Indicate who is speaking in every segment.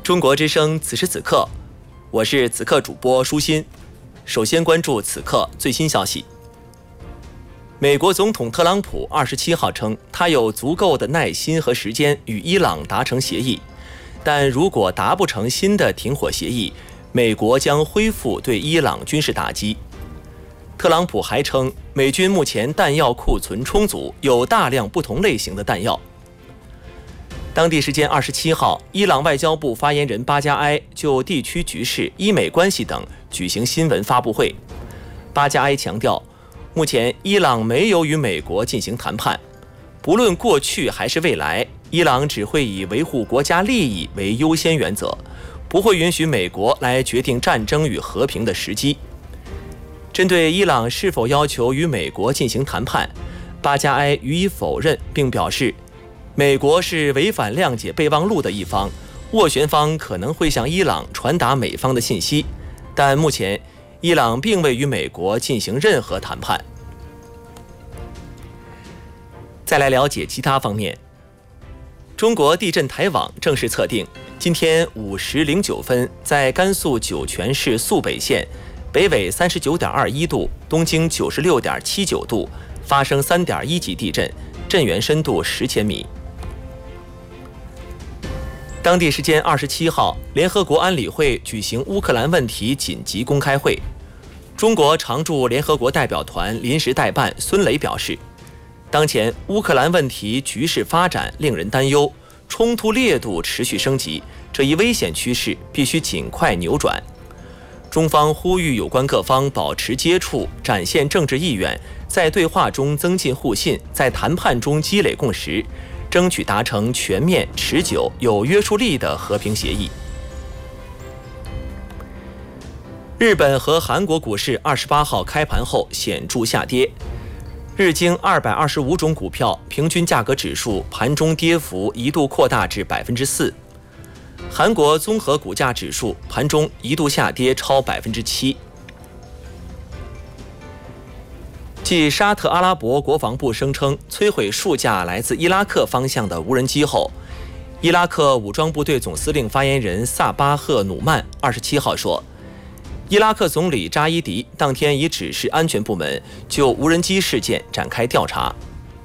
Speaker 1: 中国之声此时此刻，我是此刻主播舒心。首先关注此刻最新消息。美国总统特朗普27号称，他有足够的耐心和时间与伊朗达成协议，但如果达不成新的停火协议，美国将恢复对伊朗军事打击。特朗普还称，美军目前弹药库存充足，有大量不同类型的弹药。当地时间27号，伊朗外交部发言人巴加埃就地区局势、伊美关系等举行新闻发布会。巴加埃强调，目前伊朗没有与美国进行谈判，不论过去还是未来，伊朗只会以维护国家利益为优先原则，不会允许美国来决定战争与和平的时机。针对伊朗是否要求与美国进行谈判，巴加埃予以否认，并表示，美国是违反谅解备忘录的一方，斡旋方可能会向伊朗传达美方的信息，但目前伊朗并未与美国进行任何谈判。再来了解其他方面。中国地震台网正式测定，今天5时09分，在甘肃酒泉市肃北县北纬39.21度、东经96.79度发生3.1级地震，震源深度10千米。当地时间27号，联合国安理会举行乌克兰问题紧急公开会。中国常驻联合国代表团临时代办孙磊表示，当前乌克兰问题局势发展令人担忧，冲突烈度持续升级，这一危险趋势必须尽快扭转。中方呼吁有关各方保持接触，展现政治意愿，在对话中增进互信，在谈判中积累共识，争取达成全面、持久、有约束力的和平协议。日本和韩国股市28号开盘后显著下跌，日经225种股票平均价格指数盘中跌幅一度扩大至 4%， 韩国综合股价指数盘中一度下跌超 7%。继沙特阿拉伯国防部声称摧毁数架来自伊拉克方向的无人机后，伊拉克武装部队总司令发言人萨巴赫努曼27号说，伊拉克总理扎伊迪当天已指示安全部门就无人机事件展开调查。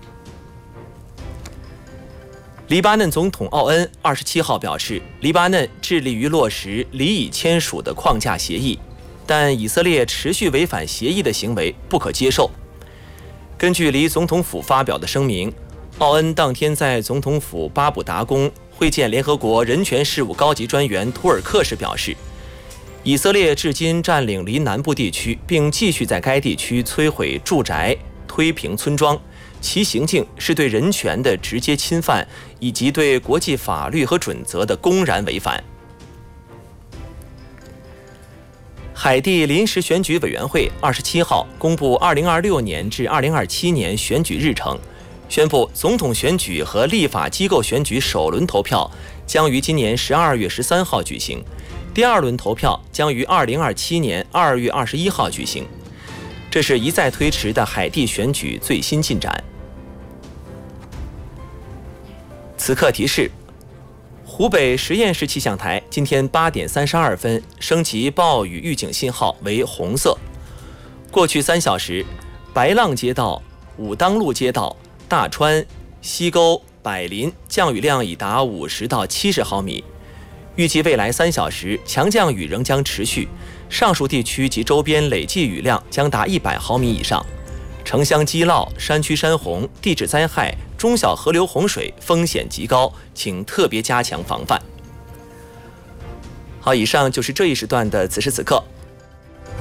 Speaker 1: 黎巴嫩总统奥恩27号表示，黎巴嫩致力于落实黎以签署的框架协议，但以色列持续违反协议的行为不可接受。根据黎总统府发表的声明，奥恩当天在总统府巴布达宫会见联合国人权事务高级专员图尔克时表示，以色列至今占领黎南部地区，并继续在该地区摧毁住宅、推平村庄，其行径是对人权的直接侵犯，以及对国际法律和准则的公然违反。海地临时选举委员会27号公布2026年至2027年选举日程，宣布总统选举和立法机构选举首轮投票将于今年12月13号举行，第二轮投票将于2027年2月21号举行。这是一再推迟的海地选举最新进展。此刻提示，湖北十堰市气象台今天8点32分升级暴雨预警信号为红色。过去3小时，白浪街道、武当路街道、大川、西沟、柏林降雨量已达50到70毫米。预计未来3小时强降雨仍将持续，上述地区及周边累计雨量将达100毫米以上。城乡积涝、山区山洪、地质灾害、中小河流洪水风险极高，请特别加强防范。好，以上就是这一时段的此时此刻。